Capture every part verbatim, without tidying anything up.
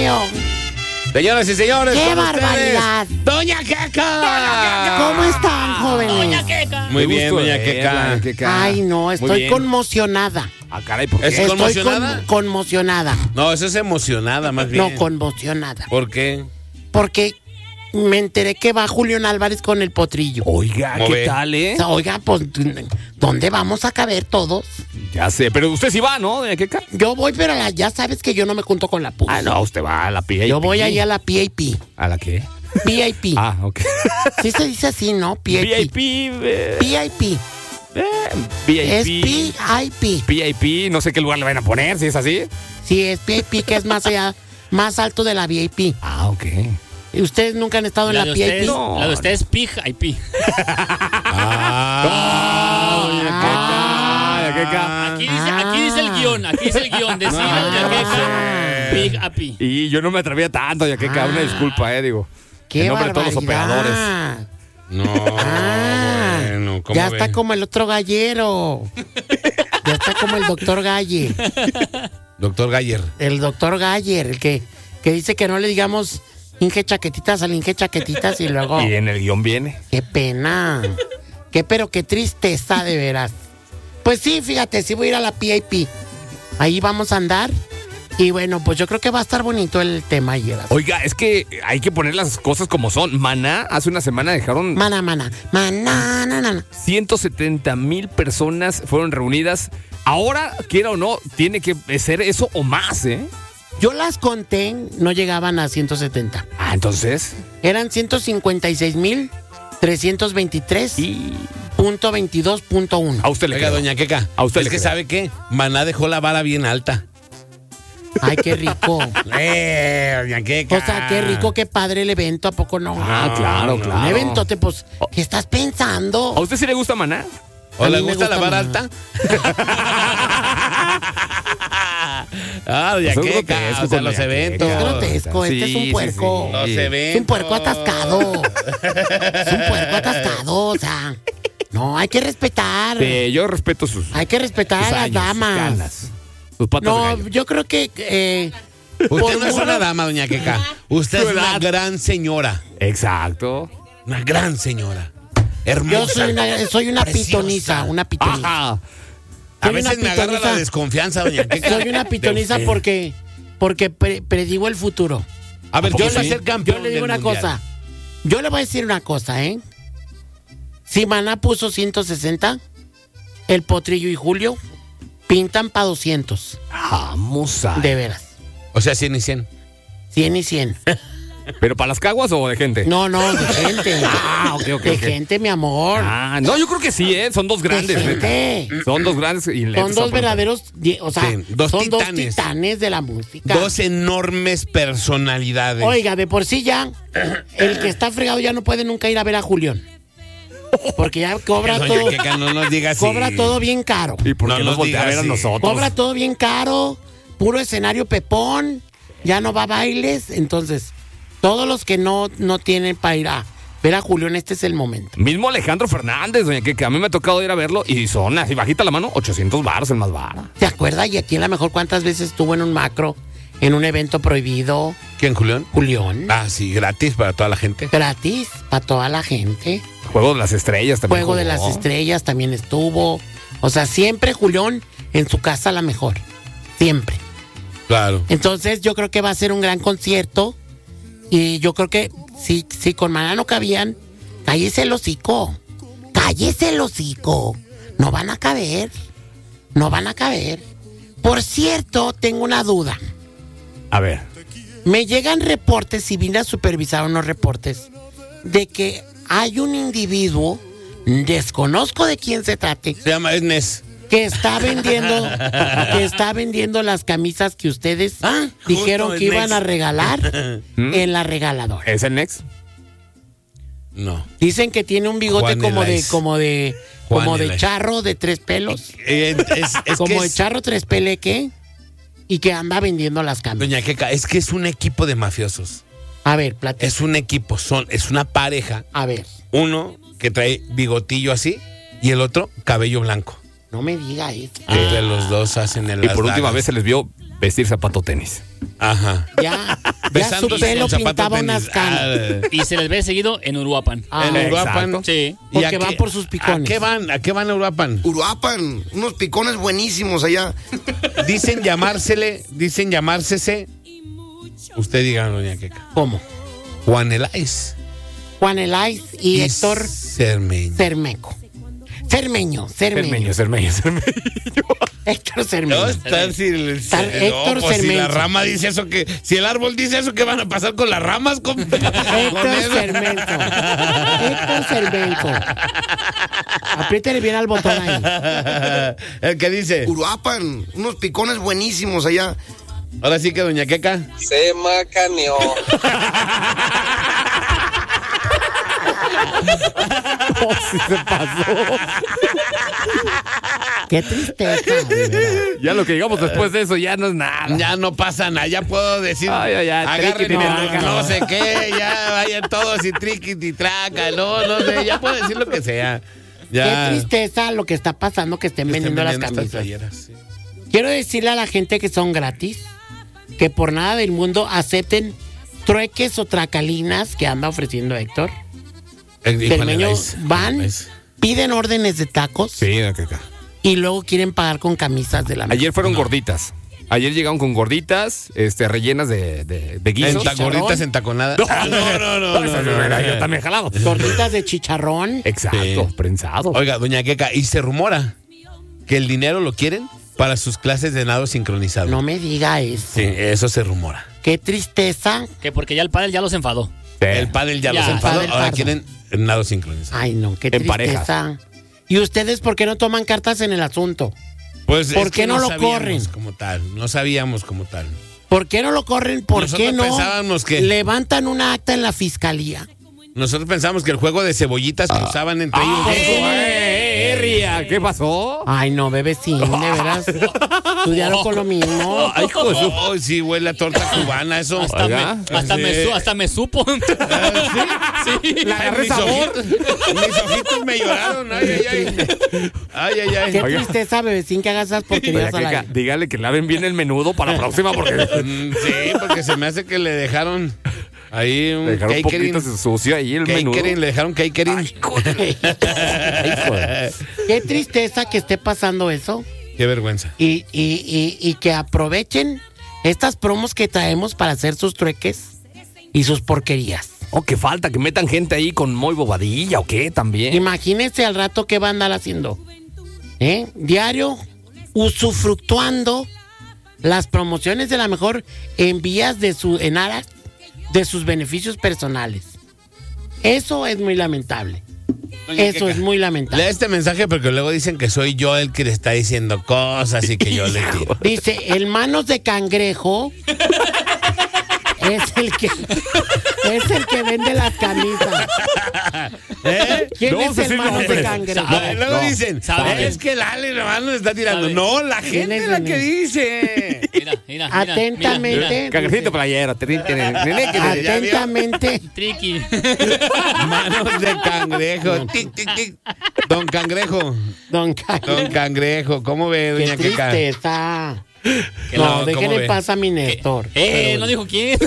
mío. Señoras y señores, ¡qué con barbaridad! ustedes, Doña Queca. ¿Cómo están, jóvenes? Doña Queca. Muy bien, Gusto Doña de Queca. verla, Queca. Ay, no, Muy estoy bien. conmocionada. Ah, caray, ¿por qué? ¿Es Estoy conmocionada? con- conmocionada. No, eso es emocionada, más bien. No, conmocionada. ¿Por qué? Porque me enteré que va Julián Álvarez con el potrillo. Oiga, ¿Cómo ¿qué ve? tal, eh? O sea, oiga, pues, ¿dónde vamos a caber todos? Ya sé, pero usted sí va, ¿no, Doña Queca? Yo voy, pero la- ya sabes que yo no me junto con la P U. Ah, no, usted va a la P I P. Yo voy ahí a la P I P. ¿A la qué? P I P. Ah, ok. Sí se dice así, ¿no? P I P. V I P. eh, P I P. eh, V I P. Es P I P. P I P, no sé qué lugar le van a poner, si es así. Sí, es P I P, que es más allá, más alto de la V I P. Ah, ok. ¿Y ustedes nunca han estado en La la, de P I P? ustedes, No. la de ustedes Pig I P. Ah, Doña Queca, Doña Queca. Aquí dice, aquí dice el guión, aquí dice el guión. Decía Doña Queca, Pig I P. Y yo no me atrevía tanto, Doña Queca, Ah. una disculpa, eh, digo. ¡Qué En nombre de todos los barbaridad! operadores. No, Ah, bueno, ¿cómo ya ve? está como el otro gallero. Ya está como el doctor Galle. Doctor Galler. El doctor Galler, el que, que dice que no le digamos Inge chaquetitas al Inge chaquetitas y luego... Y en el guión viene. ¡Qué pena! ¡Qué pero qué tristeza, de veras! Pues sí, fíjate, sí voy a ir a la P I P. Ahí vamos a andar. Y bueno, pues yo creo que va a estar bonito el tema ayer. Oiga, es que hay que poner las cosas como son. Maná, hace una semana dejaron Mana, mana, mana, na, na, na. ciento setenta mil personas fueron reunidas. Ahora, quiera o no, tiene que ser eso o más, ¿eh? Yo las conté, no llegaban a ciento setenta. Ah, entonces. Eran ciento cincuenta y seis mil trescientos veintitrés Y punto veintidós punto uno. a usted le Oiga, creo. Doña Queca. A usted es le que creo. ¿sabe qué? Maná dejó la vara bien alta. Ay, qué rico. Eh, Doña Queca. O sea, qué rico, qué padre el evento, ¿a poco no? Ah, claro, Un claro. eventote, pues, ¿qué estás pensando? ¿A usted sí le gusta Maná? ¿O A le mí me gusta la gusta vara Maná. alta? Ah, Doña Eso es Queca, grotesco o sea, con los Doña eventos. Es grotesco, este es un Sí, sí, puerco. sí. Los Sí. eventos. Es un puerco atascado. Es un puerco atascado, o sea. No, hay que respetar. Eh, yo respeto sus, Hay que respetar sus a las años, damas. sus ganas, sus patas de No, gallo. yo creo que. eh, Usted por no es una- una dama, Doña Queca. Usted Su es una edad. gran señora. Exacto. Una gran señora. Hermosa. Yo soy una, soy una Preciosa. pitoniza, una pitoniza. Ajá. A soy una veces me agarra pitoniza. la desconfianza, Doña Queca. Soy una pitoniza De- porque, porque pre- predigo el futuro. A ver, ¿A poco yo voy a sí? ser campeón Yo le digo del una mundial. cosa. Yo le voy a decir una cosa, ¿eh? Si Maná puso ciento sesenta, el Potrillo y Julio pintan para doscientos. Vamos a. De veras. O sea, cien y cien. cien y cien. ¿Pero para las caguas o de gente? No, no, de gente. Ah, ok, ok, De ok. gente, mi amor. Ah, no, yo creo que sí, ¿eh? Son dos grandes. de neta. gente. Son dos grandes y le Son dos verdaderos, di- o sea, Sí, dos son dos titanes. titanes de la música. Dos enormes personalidades. Oiga, de por sí ya, el que está fregado ya no puede nunca ir a ver a Julián. Porque ya cobra Doña todo, Queca, no nos diga así. cobra todo bien caro. ¿Y por No qué nos nos voltea a digas ver a así. nosotros? Cobra todo bien caro, puro escenario pepón, ya no va a bailes, entonces, todos los que no, no tienen para ir a ver a Julián, este es el momento. Mismo Alejandro Fernández, doña Queca, a mí me ha tocado ir a verlo y son así bajita la mano, ochocientos baros el más barato. ¿Te acuerdas? Y aquí a lo mejor cuántas veces estuvo en un macro, en un evento prohibido, ¿Quién, Julián? Julián, Ah, sí, gratis para toda la gente. gratis, para toda la gente. Juego de las estrellas también. Juego de jugó. las Estrellas también estuvo. O sea, siempre Julián en su casa la mejor. Siempre. Claro. Entonces yo creo que va a ser un gran concierto. Y yo creo que si, si con Maná no cabían, cállese el hocico. Cállese el hocico. No van a caber. No van a caber. Por cierto, tengo una duda. A ver. Me llegan reportes, si vine a supervisar unos reportes, de que hay un individuo, desconozco de quién se trate, Se llama Esnes. que está vendiendo, que está vendiendo las camisas que ustedes Ah, dijeron justo que el iban Nex. a regalar ¿Mm? en la regaladora. ¿Es el Next? No. Dicen que tiene un bigote Juan como de, Elais. como de, Juan como de Elais. charro de tres pelos, Eh, es, es como que de es- charro tres peleque, y que anda vendiendo las camisas. Doña Queca, es que es un equipo de mafiosos. A ver, platica. Es un equipo, son, es una pareja. A ver, Uno que trae bigotillo así y el otro cabello blanco. no me diga eso. Entre los dos hacen el Y las por última dagas. vez se les vio vestir zapato tenis. Ajá. Ya, ya su Besándose pelo con zapato pintaba tenis. unas canas. Ah, Y se les ve seguido en Uruapan. Ah, en Uruapan. exacto. Sí. ¿Y a Porque van qué- por sus picones. ¿A qué van? ¿A qué van a Uruapan? Uruapan, unos picones buenísimos allá. Dicen llamársele, dicen llamársese. Usted diga, doña Queca. ¿Cómo? Juan Elais. Juan Elais y, Héctor Cermeño. Cermeco. Cermeño, Cermeño. Cermeño, cermeño, cermeño. Héctor No, Cermeño. está si, el- Está no, Héctor pues si la Cermeño. rama dice eso que, si el árbol dice eso, ¿qué van a pasar con las ramas? Con, con Héctor eso? Cermeco. Héctor Cermeco. Apriétale bien al botón ahí. El que dice. Uruapan, unos picones buenísimos allá. Ahora sí que doña Queca. Se macaneó. Oh, sí se pasó. Qué tristeza, de verdad. Ya lo que digamos después de eso ya no es nada. Ya no pasa nada, ya puedo decir. Ay, ay, ay, agarren triqui, el- traca. no sé qué, ya vayan todos y triqui y traca, no, no sé, ya puedo decir lo que sea. Ya. Qué tristeza lo que está pasando que estén Estén vendiendo las estas camisas. playeras, sí. Quiero decirle a la gente que son gratis, que por nada del mundo acepten trueques o tracalinas que anda ofreciendo Héctor. El- y Juan Cermeño, Elais. van, Elais. piden órdenes de tacos Sí, doña Queca. y luego quieren pagar con camisas de la Ayer fueron gorditas. Ayer llegaron con gorditas, este, rellenas de, de, de guisos. Enta- gorditas entaconadas. Ah, no, no, no, no, no, no. Yo también jalado. Gorditas de chicharrón. Exacto, Sí. prensado. Oiga, doña Queca, y se rumora que el dinero lo quieren para sus clases de nado sincronizado. No me diga eso. Sí, eso se rumora. Qué tristeza. Que porque ya el padre ya los enfadó. Sí. El pádel ya, Ya, los el enfadó, pádel ahora pardo. quieren el nado sincronizado. Ay, no, qué En tristeza. ¿Y ustedes por qué no toman cartas en el asunto? Pues ¿Por es qué que no lo sabíamos corren? como tal, no sabíamos como tal. ¿Por qué no lo corren? ¿Por Nosotros qué no pensábamos que- levantan una acta en la fiscalía? Nosotros pensamos que el juego de cebollitas que usaban entre ellos. Ah, ¡Eh, eh, Ria! ¿Qué pasó? Ay, no, bebecín, de veras. Estudiaron con lo mismo. Ay, hijo de su- Ay, sí, huele a torta cubana eso. Hasta, Oiga. me, hasta, Sí. me, su- hasta me supo. Sí. Le Ay, agarré mis, sabor. ojitos, mis ojitos me lloraron. Ay, ay, ay. Ay, ay, ay. Qué Oiga. tristeza, bebecín, que hagas esas porquerías Doña al Queca, aire. dígale que laven bien el menudo para la próxima porque Mm, Sí, porque se me hace que le dejaron ahí un dejaron un catering. poquito sucio ahí el menudo. Catering, le dejaron catering. Hijo de- Qué tristeza que esté pasando eso. Qué vergüenza. Y, y, y, y que aprovechen estas promos que traemos para hacer sus trueques y sus porquerías. Oh, que falta, que metan gente ahí con muy bobadilla o qué también. Imagínense al rato qué va a andar haciendo. ¿Eh? Diario, usufructuando las promociones de la mejor en vías de su, en aras de sus beneficios personales. Eso es muy lamentable. Doña Eso Queca, es muy lamentable. Lea este mensaje porque luego dicen que soy yo el que le está diciendo cosas y que yo le tiro. Dice, el manos de cangrejo es el que es el que vende las camisas. ¿Eh? ¿Quién No, es sí, el sí, manos no, de no, cangrejo? No, y luego No. dicen, ¿Sabe? es que Lali nomás nos está tirando. ¿Sabe? No, la ¿Quién gente es es la el- que dice. Mira, mira, mira. Atentamente. mira, Cangrejito playero. te- te- te- te- te- te- Atentamente, mira. Triqui. Manos de cangrejo. Tic, tic, tic. Don Cangrejo. don Cangrejo. Don Cangrejo. ¿Cómo ve, Qué doña Queca? tristeza. Que No, no, ¿cómo déjenle ve? paz a mi Néstor. Eh, Pero- no dijo quién.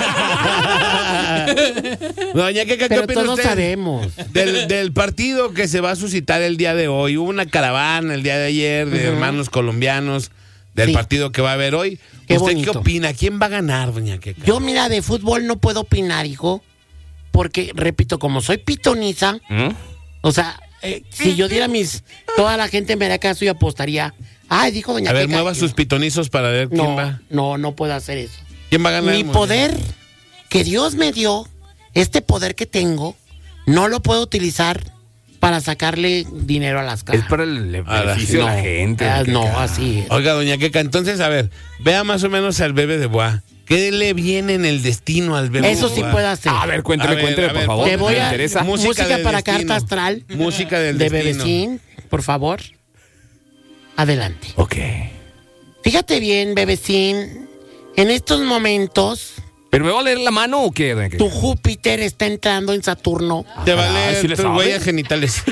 Doña Queca, ¿qué Pero opina todos usted sabemos. Del, del partido que se va a suscitar el día de hoy? Hubo una caravana el día de ayer de hermanos colombianos del Sí. partido que va a haber hoy. Qué ¿Usted bonito. qué opina? ¿Quién va a ganar, doña Queca? Yo, mira, de fútbol no puedo opinar, hijo. Porque, repito, como soy pitoniza, ¿Mm? o sea, eh, si yo diera mis. Toda la gente me haría caso y apostaría. Ay, dijo doña A ver, Queca. mueva sus pitonizos para ver quién No, va. no, no puedo hacer eso. ¿Quién va a ganar? Mi poder que Dios me dio, este poder que tengo, no lo puedo utilizar para sacarle dinero a las Es casas. para el Ah, beneficio de la No, gente. ah, doña no, Queca. así es. Oiga, doña Queca, entonces, a ver, vea más o menos al bebé de Bois. ¿Qué le viene en el destino al bebé Eso de sí Bois? puedo hacer. A ver, cuénteme, A ver, cuénteme, a por ver, favor. Te voy me a interesa. Música música, del para destino. carta astral Música del de destino. Bebecín, por favor. Adelante. Ok. Fíjate bien, Bebecín, en estos momentos ¿Pero me va a leer la mano o qué, doña Queca? tu Júpiter está entrando en Saturno Te va a Ah, leer ¿sí le tus sabe? huellas genitales.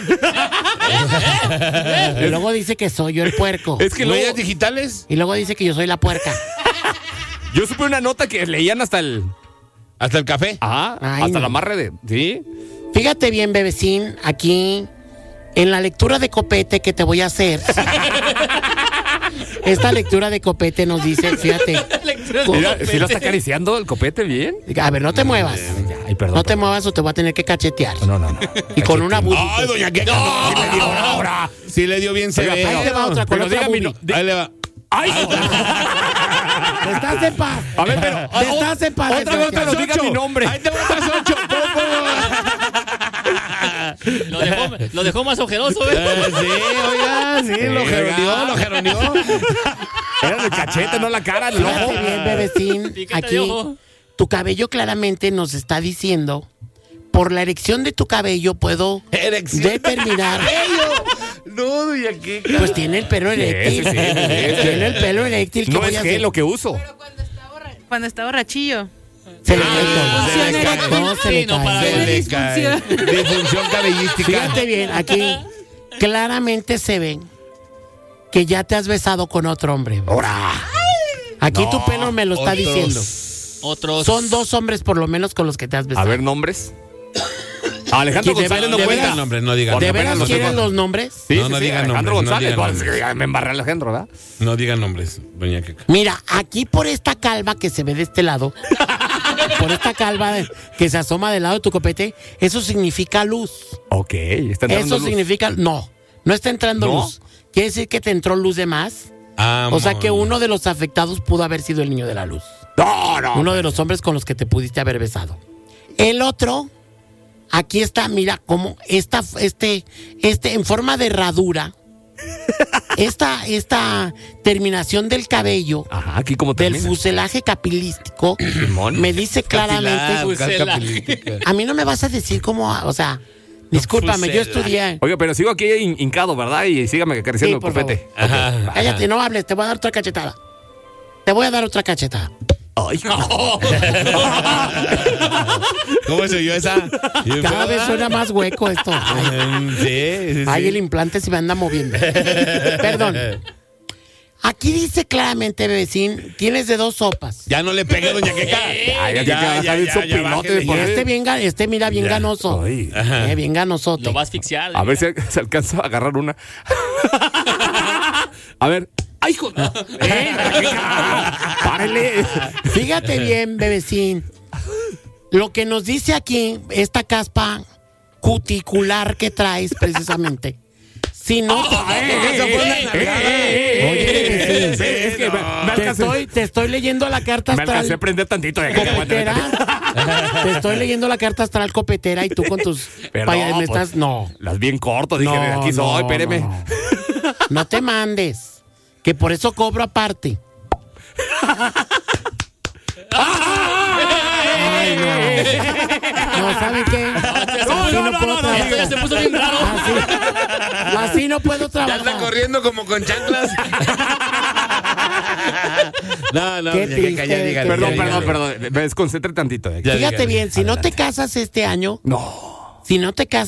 y luego dice que soy yo el puerco. Es que ¿Huellas luego... digitales? Y luego dice que yo soy la puerca. Yo supe una nota que leían hasta el. ¿Hasta el café? Ajá. Ay, hasta no. el amarre de. ¿Sí? Fíjate bien, bebecín, aquí en la lectura de copete que te voy a hacer. Esta lectura de copete nos dice, fíjate. Mira, ¿sí lo está acariciando el copete bien? A ver, no te muevas. Ay, perdón. No te muevas o te voy a tener que cachetear. No, no, no. Y con una booty. Ay, doña Queca. No, sí le dio ahora. Sí le dio bien severo. Ahí te va otra con Pero otra dígame, booty. no, Ahí le va. ¡Ay! Estás en paz. A ver, pero. Estás en paz. Otra vez, pero diga mi nombre. Ahí te va otras ocho. Lo dejó, lo dejó más ojeroso, ¿eh? Eh, sí, oiga, sí, lo geroneó, lo geroneó. Era el cachete, no la cara, el ojo. Fíjate bien, bebecín. Piquete de Aquí ojo. tu cabello claramente nos está diciendo, por la erección de tu cabello puedo Erección. determinar. No, doña Queca. Pues tiene el pelo eréctil. sí, sí, sí. Tiene el pelo eréctil. ¿Qué No voy es a que hacer? lo que uso. Pero cuando está, borra- cuando está borrachillo. Se le cae todo. se le cae. No, se Sí, le no, cae. para- Se le Disfunción. cae. Disfunción cabellística. Fíjate bien, aquí claramente se ve que ya te has besado con otro hombre. Ahora. Aquí tu pelo me lo está otros. diciendo. Otros. Son dos hombres por lo menos con los que te has A besado. ver, nombres. Alejandro ¿De- González no de cuenta. veras? digan nombres, no digan ¿De nombres. veras no quieren digan- los nombres? Sí, No, sí, no sí, digan Alejandro nombres, no González. digan Pues, nombres. me embarré Alejandro, ¿verdad? No digan nombres, doña Queca. Mira, aquí por esta calva que se ve de este lado, por esta calva de- que se asoma del lado de tu copete, eso significa luz. Ok, está entrando Eso luz. significa, no, no está entrando ¿No? luz. Quiere decir que te entró luz de más. O sea que uno de los afectados pudo haber sido el niño de la luz. No, no. Uno de los hombres con los que te pudiste haber besado. El otro, aquí está, mira cómo esta, este, este, en forma de herradura, esta, esta terminación del cabello, Ajá, aquí como del termina. fuselaje capilístico, Simón. me dice claramente, Fuselaje. a mí no me vas a decir cómo, o sea, discúlpame, yo fuselaje. estudié. Oiga, pero sigo aquí hin- hincado, ¿verdad? Y sígame acariciando Sí, el por copete. Ajá. Cállate, no hables, te voy a dar otra cachetada. Te voy a dar otra cachetada. Ay, ¿Cómo se oyó esa? Cada vez suena más hueco esto. Ay, Sí, sí, ay, sí. el implante se me anda moviendo. Perdón. Aquí dice claramente, bebecín, tienes de dos sopas. Ya no le pegue, doña Queca. Ay, ya, ya, ya, ya, ya, bájale, Y por ahí. este, bien, ga- este mira bien Ya. ganoso. Ay. Eh, bien ganosote. Lo va a asfixiar. A ver si se alcanza a agarrar una. A ver. ¡Ay, hijo! ¡Eh, ¡párele! Fíjate bien, bebecín. Lo que nos dice aquí, esta caspa cuticular que traes precisamente. Si no... Eso fue una nalgada. Oye, bebecín, Es que me, me te, alcancé, estoy, te estoy leyendo la carta me alcancé a astral prender tantito de aquí. copetera. Te estoy leyendo la carta astral copetera y tú con tus... Pero paya- no, me pues, estás... No. Las bien corto, dije, No, de aquí soy, no, espéreme. No. No te mandes. Que por eso cobro aparte. Ay, no. No, ¿saben qué? Así no, puedo Esto ya trabajar. se puso bien raro. Así, así no puedo Ya anda trabajar. corriendo como con chanclas. No, no, Qué doña Queca, ya triste, dígale, qué Perdón, ya perdón, dígale. perdón. Me desconcentré tantito. de aquí. Ya Fíjate dígale. bien, si no te Adelante. casas este año, No. si no te casas